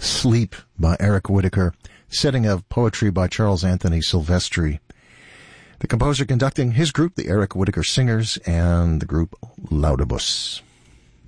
Sleep by Eric Whitacre, setting of poetry by Charles Anthony Silvestri. The composer conducting his group, the Eric Whitacre Singers, and the group Laudibus.